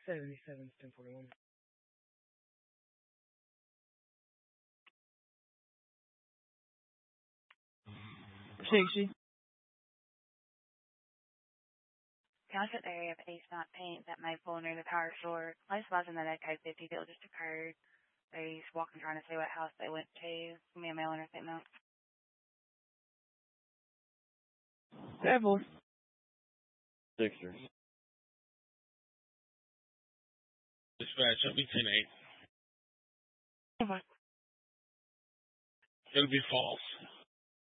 77, 1041. Shakesy. Township area of Ace Not Paint that might pull near the power store. Police advising that a K-50 deal just occurred. They's walking trying to see what house they went to. Give me a mail or statement. Devil. Sixers. Dispatch, it'll be 10-8. Okay. It'll be false.